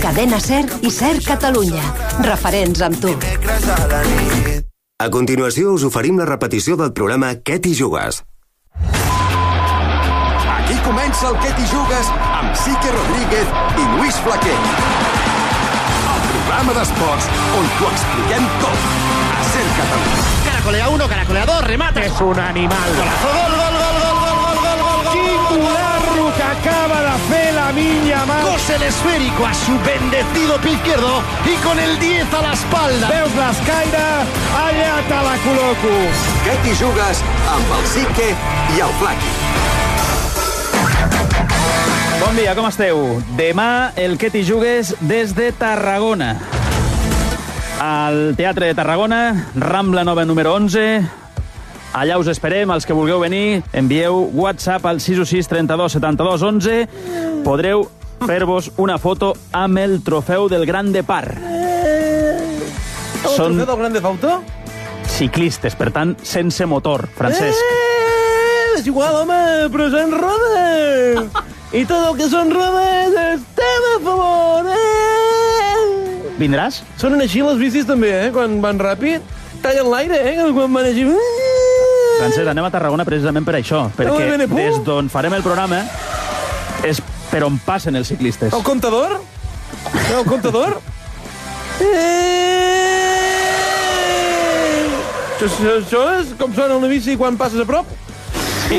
Cadena Ser i Ser Catalunya. Referents amb tu. A continuació us oferim la repetició del programa Què t'hi jugues? Aquí comença el Què t'hi jugues amb Sique Rodríguez i Luis Flaquer. El programa d'esports on t'ho expliquem tot. A Ser Catalunya. Caracolea 1, caracolea 2, remate. És un animal. Golazo, gol, gol, gol, gol, gol, gol, gol, gol. Quin golazo que acaba de fer la Minya Mal. Cose el esférico a su bendecido pie izquierdo y con el 10 a la espalda. Veus l'escaire? Allà te la col·loco. Què t'hi jugues amb el Sique i el Flaqui. Bon dia, com esteu? Demà el Què t'hi jugues des de Tarragona. Al Teatre de Tarragona, Rambla Nova número 11. Allà us esperem, els que vulgueu venir, envieu WhatsApp al 616 32 72 11. Podreu fer-vos una foto amb el trofeu del Grande Par. El trofeu del Grande Fauto? Ciclistes, per tant, sense motor, Francesc. És igual, home, però són rodes. I tot el que són rodes estem a favor, Vindràs? Sonen així les bicis també, quan van ràpid. Tallen l'aire, quan van així. Francesc, anem a Tarragona precisament per això, perquè des d'on farem el programa és per on passen els ciclistes. El comptador? El comptador? Això és com sona una bici quan passes a prop? Sí.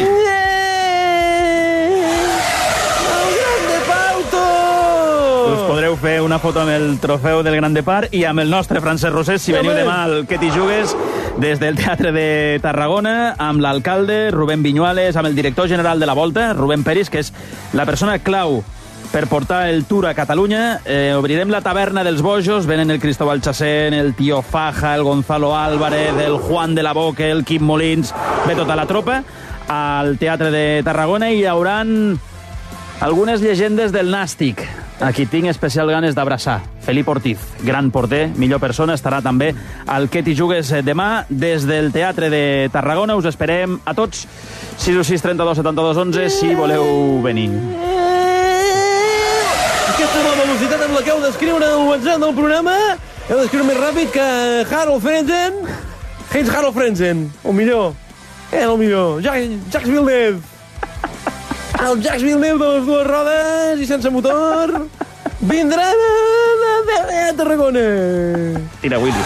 Us podreu fer una foto amb el trofeu del Grande Par i amb el nostre Francesc Rosés, si veniu demà al Què t'hi jugues, des del Teatre de Tarragona, amb l'alcalde, Rubén Viñuales, amb el director general de la Volta, Rubén Peris, que és la persona clau per portar el Tour a Catalunya. Obrirem la taverna dels bojos, venen el Cristóbal Chacén, el Tío Faja, el Gonzalo Álvarez, el Juan de la Boque, el Quim Molins, ve tota la tropa al Teatre de Tarragona i hi hauran algunes llegendes del Nàstic, a qui tinc especial ganes d'abraçar. Felip Ortiz, gran porter, millor persona, estarà també al Què t'hi jugues demà des del Teatre de Tarragona. Us esperem a tots. 616 32 72 11 si voleu venir. Aquesta és la velocitat amb la que heu d'escriure el WhatsApp del programa. Heu d'escriure més ràpid que Harold Frenzen. Heinz Harold Frenzen, el millor. El millor. Jacques Villeneuve. El Jacques Villeneuve de les dues rodes i sense motor vindrà a Tarragona. Tira, Willy.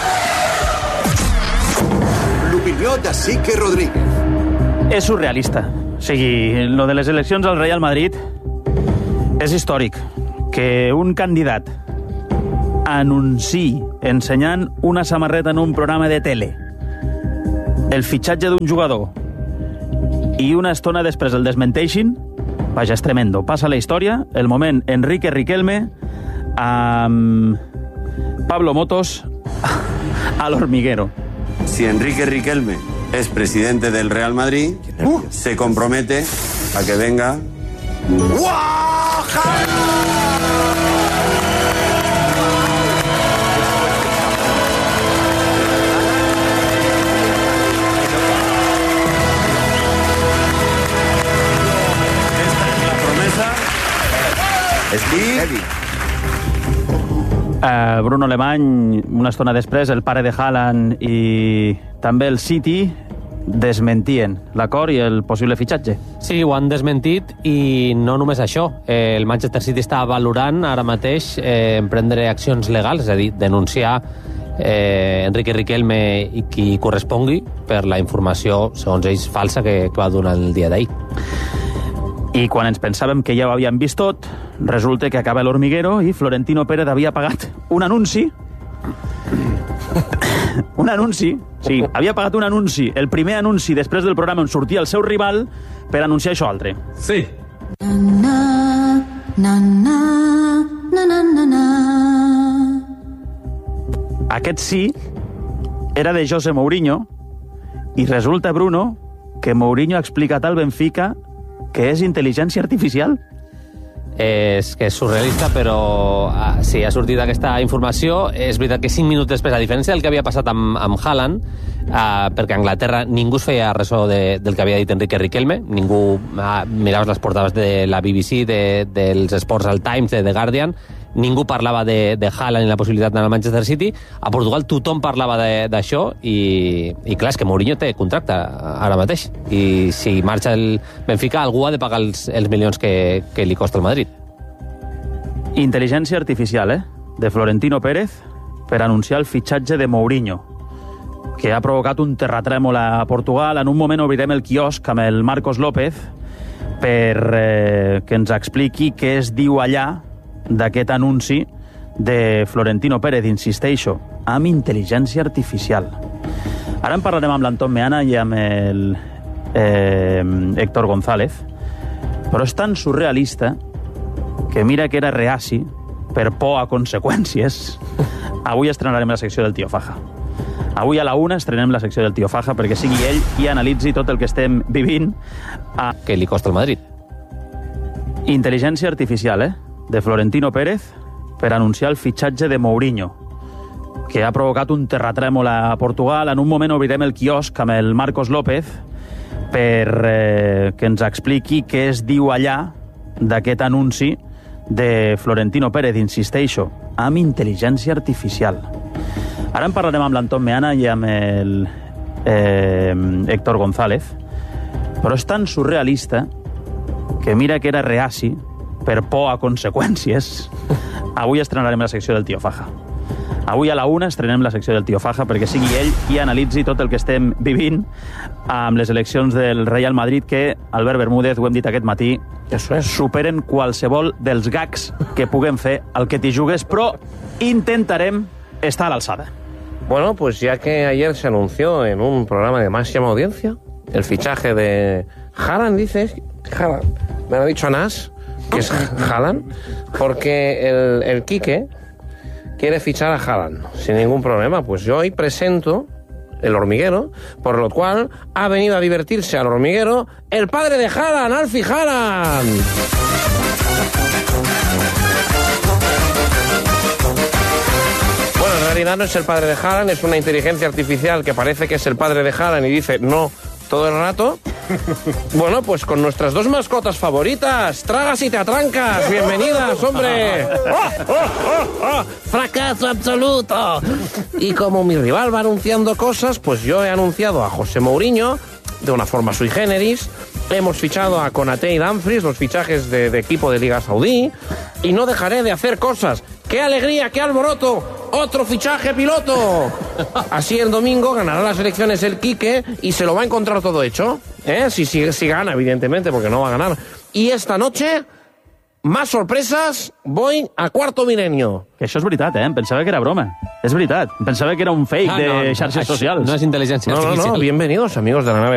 L'opinió de Sique Rodríguez. És surrealista. O sigui, lo de les eleccions al Real Madrid és històric. Que un candidat anunciï ensenyant una samarreta en un programa de tele el fitxatge d'un jugador i una estona després el desmenteixin, vaja, és tremendo. Passa la història, el moment Enrique Riquelme amb Pablo Motos al hormiguero. Si Enrique Riquelme es presidente del Real Madrid, se compromete a que venga... Bruno Alemany, una estona després, el pare de Haaland i també el City desmentien l'acord i el possible fitxatge. Sí, ho han desmentit i no només això. El Manchester City està valorant ara mateix emprendre accions legals, és a dir, denunciar Enrique Riquelme i qui correspongui per la informació, segons ells, falsa que va donar el dia d'ahir. I quan ens pensàvem que ja ho havíem vist tot, resulta que acaba l'Hormiguero i Florentino Pérez havia pagat un anunci. Un anunci, sí, havia pagat un anunci, el primer anunci després del programa on sortia el seu rival, per anunciar això altre. Sí. Aquest sí era de José Mourinho i resulta, Bruno, que Mourinho ha explicat al Benfica que és intel·ligència artificial. És que és surrealista, però sí, ha sortit aquesta informació. És veritat que 5 minuts després, a diferència del que havia passat amb Haaland, perquè a Anglaterra ningú es feia ressò del que havia dit Enrique Riquelme, ningú mirava les portades de la BBC, dels esports al Times, de The Guardian, ningú parlava de Haaland i la possibilitat d'anar al Manchester City. A Portugal tothom parlava d'això i clar, és que Mourinho té contracte ara mateix. I si marxa el Benfica, algú ha de pagar els milions que li costa el Madrid. Intel·ligència artificial, de Florentino Pérez per anunciar el fitxatge de Mourinho, que ha provocat un terratrèmol a Portugal. En un moment obrirem el quiosc amb el Marcos López per que ens expliqui què es diu allà d'aquest anunci de Florentino Pérez, insisteixo, amb intel·ligència artificial. Ara en parlarem amb l'Anton Meana i amb el Héctor González, però és tan surrealista que mira que era reaci per por a conseqüències. Avui estrenarem la secció del Tío Faja. Avui a la 1 estrenem la secció del Tío Faja perquè sigui ell qui analitzi tot el que estem vivint. Que li costa el Madrid. Intel·ligència artificial, de Florentino Pérez per anunciar el fitxatge de Mourinho, que ha provocat un terratrèmol a Portugal. En un moment obrirem el quiosc amb el Marcos López per que ens expliqui què es diu allà d'aquest anunci de Florentino Pérez, insisteixo, amb intel·ligència artificial. Ara en parlarem amb l'Anton Meana i amb el Héctor González, però és tan surrealista que mira que era reaci per por a conseqüències. Avui estrenarem la secció del Tío Faja. Avui a la 1 estrenem la secció del Tío Faja perquè sigui ell qui analitzi tot el que estem vivint amb les eleccions del Real Madrid que, Albert Bermúdez, ho hem dit aquest matí, superen qualsevol dels gags que puguem fer al que t'hi jugues, però intentarem estar a l'alçada. Bueno, pues ya que ayer se anunció en un programa de máxima audiencia el fichaje de Haaland, dices, Haaland, me lo ha dicho Anas, que es Haaland, porque el Quique quiere fichar a Haaland sin ningún problema. Pues yo hoy presento El Hormiguero, por lo cual ha venido a divertirse al hormiguero el padre de Haaland, Alfie Haaland. Bueno, en realidad no es el padre de Haaland, es una inteligencia artificial que parece que es el padre de Haaland y dice no todo el rato. Bueno, pues con nuestras dos mascotas favoritas, Tragas y Te Atrancas, bienvenidas, hombre. Fracaso absoluto. Y como mi rival va anunciando cosas, pues yo he anunciado a José Mourinho de una forma sui generis. Hemos fichado a Konaté y Dumfries, los fichajes de equipo de Liga Saudí, y no dejaré de hacer cosas. ¡Qué alegría, qué alboroto! ¡Otro fichaje piloto! Así el domingo ganará las elecciones el Quique y se lo va a encontrar todo hecho. Si gana, evidentemente, porque no va a ganar. Y esta noche, más sorpresas, voy a Cuarto Milenio. Que això és veritat, Em pensava que era broma. És veritat. Pensava que era un fake de xarxes socials. No és intel·ligència artificial. No, bienvenidos, amigos de la nave